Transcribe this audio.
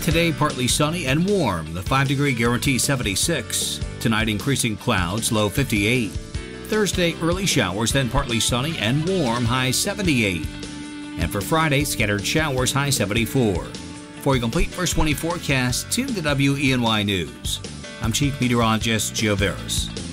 Today, partly sunny and warm, the 5-degree guarantee 76. Tonight, increasing clouds, low 58. Thursday, early showers, then partly sunny and warm, high 78. And for Friday, scattered showers, high 74. For a complete First 20 forecast, tune to WENY News. I'm Chief Meteorologist Joe Veras.